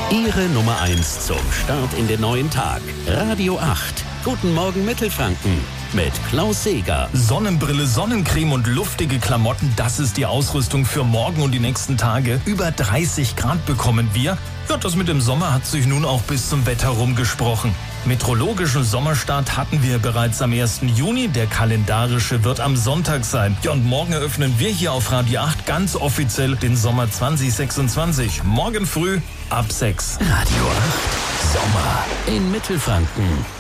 Ihre Nummer 1 zum Start in den neuen Tag. Radio 8. Guten Morgen Mittelfranken. Mit Klaus Seeger. Sonnenbrille, Sonnencreme und luftige Klamotten, das ist die Ausrüstung für morgen und die nächsten Tage. Über 30 Grad bekommen wir. Ja, das mit dem Sommer hat sich nun auch bis zum Wetter rumgesprochen. Meteorologischen Sommerstart hatten wir bereits am 1. Juni. Der kalendarische wird am Sonntag sein. Ja, und morgen eröffnen wir hier auf Radio 8 ganz offiziell den Sommer 2026. Morgen früh ab 6. Radio 8. Sommer in Mittelfranken.